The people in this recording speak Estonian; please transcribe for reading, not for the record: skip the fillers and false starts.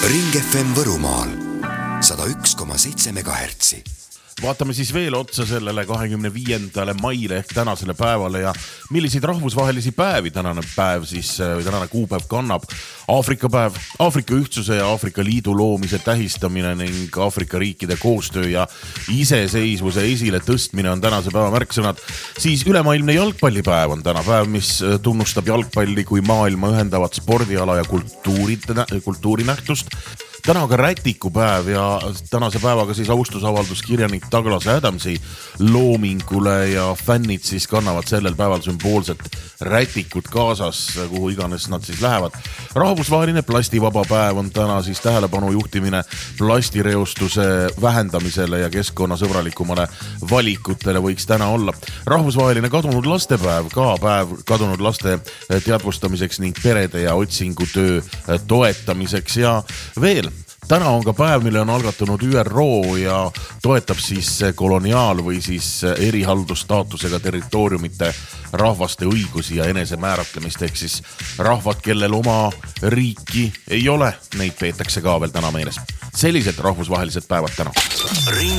Ring FM Võrumaal 101,7 MHz. Vaatame siis veel otsa sellele 25. maile ehk tänasele päevale ja milliseid rahvusvahelisi päevi tänane päev siis või tänane kuupäev kannab. Aafrika päev, Aafrika ühtsuse ja Aafrika Liidu loomise tähistamine ning Aafrika riikide koostöö ja iseseisvuse esile tõstmine on tänase päeva märksõnad. Siis ülemaailmne jalgpallipäev on täna päev, mis tunnustab jalgpalli kui maailma ühendavat spordiala ja kultuurinähtust. Täna on ka rätikupäev ja tänase päevaga siis austusavaldus kirjanik Douglas Adamsi loomingule ja fännid siis kannavad sellel päeval sümboolset rätikut kaasas, kuhu iganes nad siis lähevad. Rahvusvaheline plastivaba päev on täna siis tähelepanu juhtimine plastireostuse vähendamisele ja keskkonnasõbralikumale valikutele võiks täna olla. Rahvusvaheline kadunud lastepäev, ka päev kadunud laste teadvustamiseks ning perede ja otsingutöö toetamiseks ja veel. Täna on ka päev, mille on algatanud ÜRO ja toetab siis koloniaal- või siis erihaldustaatusega territooriumite rahvaste õigusi ja enesemääratlemist ehk siis rahvad, kellel oma riiki ei ole, neid peetakse ka veel täna meeles. Sellised rahvusvahelised päevad täna.